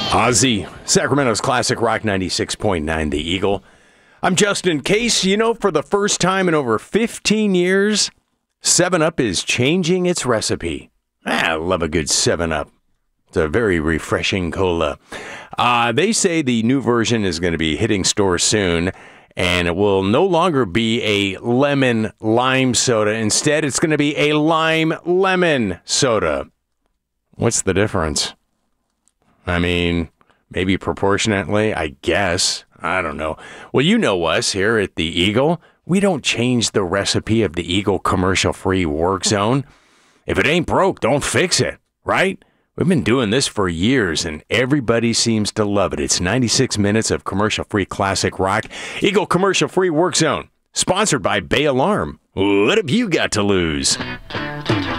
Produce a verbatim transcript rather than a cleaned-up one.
Ozzy, Sacramento's classic rock ninety-six point nine, The Eagle. I'm Justin Case. You know, for the first time in over fifteen years, seven up is changing its recipe. Ah, I love a good seven up. It's a very refreshing cola. Uh, they say the new version is going to be hitting stores soon, and it will no longer be a lemon lime soda. Instead, it's going to be a lime lemon soda. What's the difference? I mean, maybe proportionately, I guess. I don't know. Well, you know us here at the Eagle. We don't change the recipe of the Eagle commercial-free work zone. If it ain't broke, don't fix it, right? We've been doing this for years, and everybody seems to love it. It's ninety-six minutes of commercial-free classic rock. Eagle commercial-free work zone, sponsored by Bay Alarm. What have you got to lose?